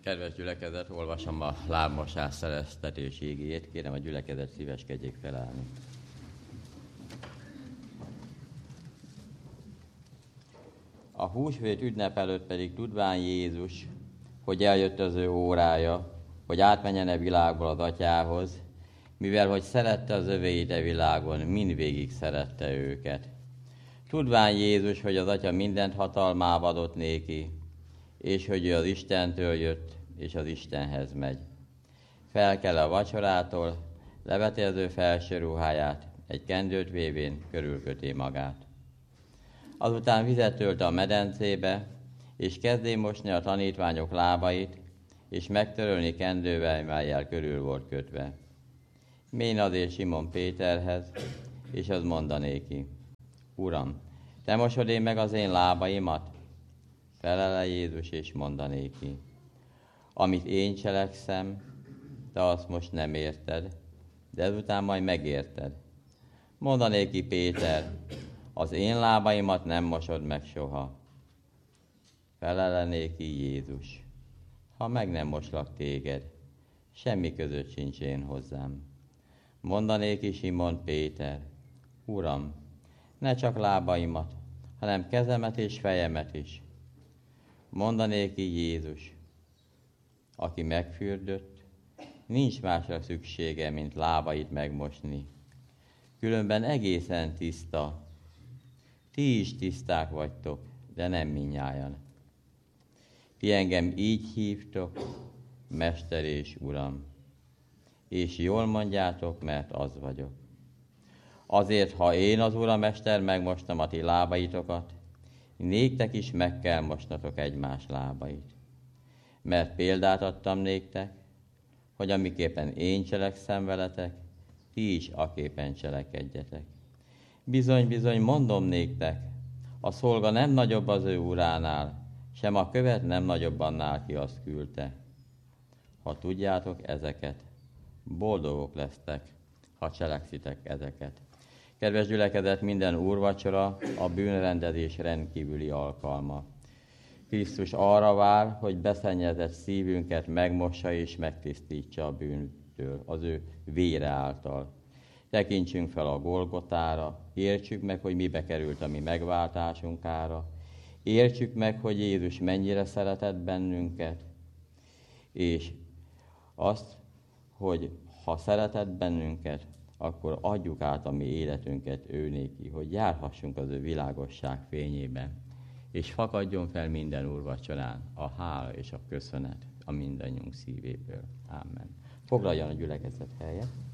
Kedves gyülekezet, olvasom a lábmosás szereztetés igéjét. Kérem a gyülekezet szíveskedjék felállni. A húsvét ünnep előtt pedig tudván Jézus, hogy eljött az ő órája, hogy átmenjen a világból az atyához, mivel hogy szerette az övéit a világon, mindvégig szerette őket. Tudván Jézus, hogy az atya mindent hatalmába adott néki, és hogy ő az Istentől jött, és az Istenhez megy. Felkel a vacsorától, leveti az ő felső ruháját, egy kendőt vévén körülköti magát. Azután vizet tölt a medencébe, és kezdi mosni a tanítványok lábait, és megtörölni kendővel, mellyel körül volt kötve. Mén azért Simon Péterhez, és az mondanéki: Uram, te mosod én meg az én lábaimat? Felele Jézus, és mondanéki: Amit én cselekszem, te azt most nem érted, de ezután majd megérted. Mondanéki Péter: Az én lábaimat nem mosod meg soha. Felelenéki Jézus: Ha meg nem moslak téged, semmi között sincs én hozzám. Mondanéki Simon Péter: Uram, ne csak lábaimat, hanem kezemet és fejemet is. Mondanéki Jézus: Aki megfürdött, nincs másra szüksége, mint lábait megmosni. Különben egészen tiszta. Ti is tiszták vagytok, de nem mindnyájan. Ti engem így hívtok, Mester és Uram. És jól mondjátok, mert az vagyok. Azért, ha én, az Uramester, megmostam a ti lábaitokat, néktek is meg kell mosnatok egymás lábait. Mert példát adtam néktek, hogy amiképpen én cselekszem veletek, ti is aképpen cselekedjetek. Bizony, bizony, mondom néktek, a szolga nem nagyobb az ő uránál, sem a követ nem nagyobb annál, ki azt küldte. Ha tudjátok ezeket, boldogok lesztek, ha cselekszitek ezeket. Kedves gyülekezet, minden úrvacsora a bűnrendezés rendkívüli alkalma. Krisztus arra vár, hogy beszennyezett szívünket megmossa és megtisztítsa a bűntől, az ő vére által. Tekintsünk fel a Golgotára, értsük meg, hogy mibe került a mi megváltásunk ára, értsük meg, hogy Jézus mennyire szeretett bennünket, és azt, hogy ha szeretett bennünket, akkor adjuk át a mi életünket ő néki, hogy járhassunk az ő világosság fényében, és fakadjon fel minden úrvacsorán a hála és a köszönet a mindannyiunk szívéből. Ámen. Foglaljon a gyülekezet helyet.